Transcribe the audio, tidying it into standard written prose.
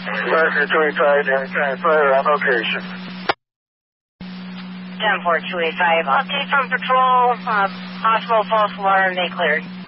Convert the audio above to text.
American 285, and fire on location. 10-4 285. Update from patrol. Possible false alarm, they cleared.